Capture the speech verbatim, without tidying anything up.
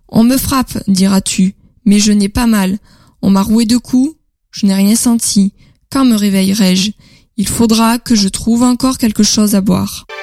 On me frappe, diras-tu, mais je n'ai pas mal. On m'a roué de coups, je n'ai rien senti. Quand me réveillerai-je ? Il faudra que je trouve encore quelque chose à boire.